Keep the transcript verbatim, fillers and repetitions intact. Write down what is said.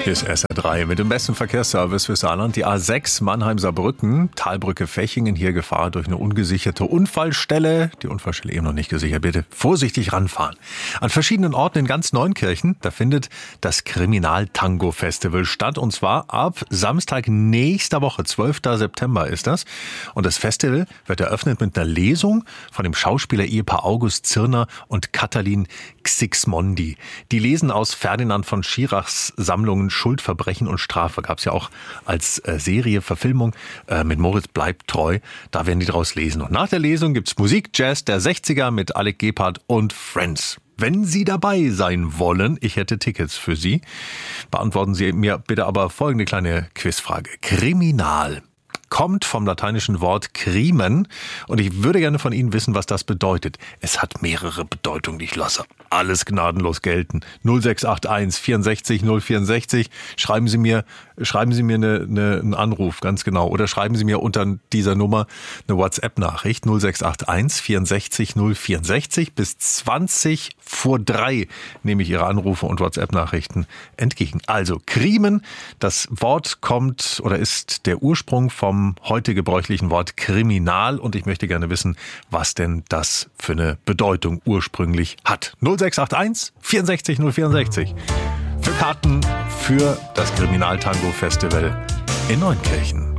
Hier ist S R drei mit dem besten Verkehrsservice für Saarland. Die A sechs Mannheim-Saarbrücken, Talbrücke-Fechingen, hier Gefahr durch eine ungesicherte Unfallstelle. Die Unfallstelle eben noch nicht gesichert. Bitte vorsichtig ranfahren. An verschiedenen Orten in ganz Neunkirchen, da findet das Kriminal-Tango-Festival statt. Und zwar ab Samstag nächster Woche, zwölfter September ist das. Und das Festival wird eröffnet mit einer Lesung von dem Schauspieler-Ehepaar August Zirner und Katalin Xixmondi. Die lesen aus Ferdinand von Schirachs Sammlungen Schuld, Verbrechen und Strafe. Gab es ja auch als äh, Serie, Verfilmung äh, mit Moritz bleibt treu. Da werden die draus lesen. Und nach der Lesung gibt's Musik, Jazz der sechziger mit Alec Gebhardt und Friends. Wenn Sie dabei sein wollen, ich hätte Tickets für Sie, beantworten Sie mir bitte aber folgende kleine Quizfrage. Kriminal kommt vom lateinischen Wort crimen und ich würde gerne von Ihnen wissen, was das bedeutet. Es hat mehrere Bedeutungen, ich lasse alles gnadenlos gelten. null sechs acht eins vierundsechzig null vierundsechzig, schreiben Sie mir, schreiben Sie mir eine, eine, einen Anruf, ganz genau, oder schreiben Sie mir unter dieser Nummer eine WhatsApp-Nachricht null sechs acht eins vierundsechzig null vierundsechzig. Bis zwanzig vor drei nehme ich Ihre Anrufe und WhatsApp-Nachrichten entgegen. Also crimen, das Wort kommt oder ist der Ursprung vom heute gebräuchlichen Wort kriminal und ich möchte gerne wissen, was denn das für eine Bedeutung ursprünglich hat. null sechs acht eins vierundsechzig null vierundsechzig für Karten für das Kriminal-Tango-Festival in Neunkirchen.